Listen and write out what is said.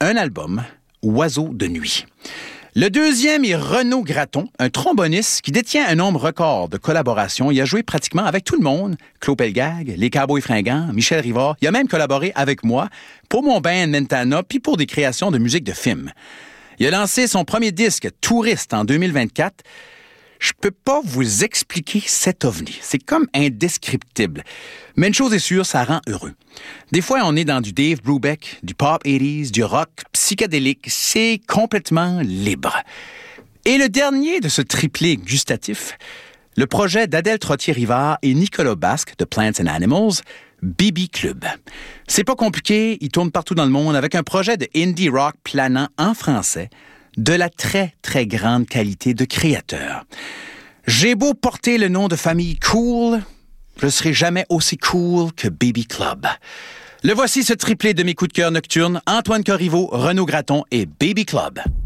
un album, Oiseaux de nuit. Le deuxième est Renaud Gratton, un tromboniste qui détient un nombre record de collaborations. Il a joué pratiquement avec tout le monde. Claude Pelgag, les Cowboys fringants, Michel Rivard. Il a même collaboré avec moi pour mon band Mentana puis pour des créations de musique de film. Il a lancé son premier disque, Touriste, en 2024. Je peux pas vous expliquer cet ovni. C'est comme indescriptible. Mais une chose est sûre, ça rend heureux. Des fois, on est dans du Dave Brubeck, du pop 80s, du rock psychédélique. C'est complètement libre. Et le dernier de ce triplé gustatif, le projet d'Adèle Trottier-Rivard et Nicolas Basque de Plants and Animals, Baby Club. C'est pas compliqué, il tourne partout dans le monde avec un projet de indie rock planant en français, de la très, très grande qualité de créateur. J'ai beau porter le nom de famille cool, je serai jamais aussi cool que Baby Club. Le voici ce triplé de mes coups de cœur nocturnes, Antoine Corriveau, Renaud Gratton et Baby Club.